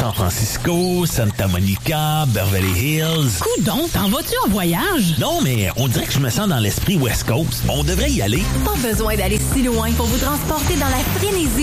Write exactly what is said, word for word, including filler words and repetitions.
San Francisco, Santa Monica, Beverly Hills. Coudon, t'en vas-tu en voyage? Non, mais on dirait que je me sens dans l'esprit West Coast. On devrait y aller. Pas besoin d'aller si loin pour vous transporter dans la frénésie